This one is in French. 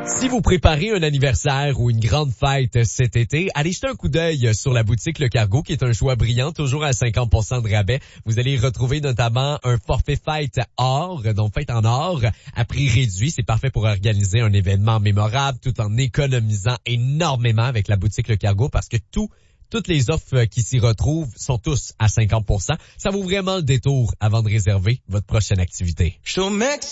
Si vous préparez un anniversaire ou une grande fête cet été, allez jeter un coup d'œil sur la boutique Le Cargo, qui est un choix brillant, toujours à 50% de rabais. Vous allez y retrouver notamment un forfait fête or, donc fête en or, à prix réduit. C'est parfait pour organiser un événement mémorable tout en économisant énormément avec la boutique Le Cargo, parce que toutes les offres qui s'y retrouvent sont tous à 50%. Ça vaut vraiment le détour avant de réserver votre prochaine activité.